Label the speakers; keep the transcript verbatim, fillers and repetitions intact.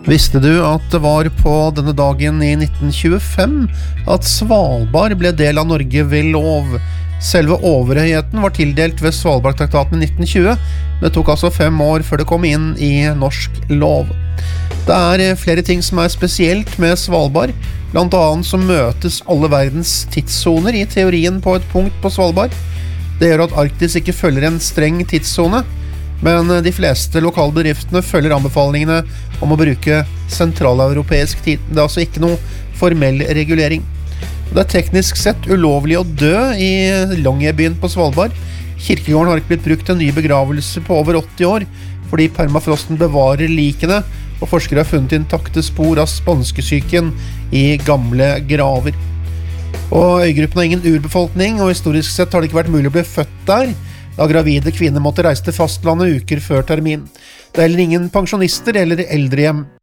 Speaker 1: Visste du at det var på denne dagen i nitten tjuefem at Svalbard ble del av Norge ved lov? Selve overhøyheten var tildelt ved Svalbardtraktaten i nitten tjue, men det tok altså fem år før det kom inn i norsk lov. Det er flere ting som er spesielt med Svalbard, blant annet så møtes alle verdens tidszoner i teorien på et punkt på Svalbard. Det gjør at Arktis ikke følger en streng tidszone, men de fleste lokale bedriftene følger anbefalingene om å bruke sentraleuropeisk tid. Det er altså ikke noe formell regulering. Det er teknisk sett ulovlig å dø i Longyearbyen på Svalbard. Kirkegården har ikke blitt brukt til en ny begravelse på over åtti år, fordi permafrosten bevarer likene, og forskere har funnet intakte spor av spanskesyken i gamle graver. Og øygruppen har ingen urbefolkning, og historisk sett har det ikke vært mulig å bli født der, da gravide kvinner måtte reise til fastlandet uker før termin. Det er heller ingen pensjonister eller eldrehjem.